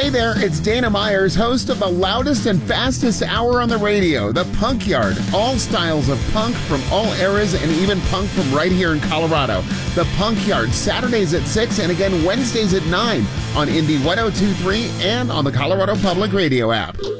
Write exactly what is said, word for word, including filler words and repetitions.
Hey there, it's Dana Myers, host of the loudest and fastest hour on the radio, The Punk Yard. All styles of punk from all eras and even punk from right here in Colorado. The Punk Yard, Saturdays at six and again Wednesdays at nine on Indie one oh two point three and on the Colorado Public Radio app.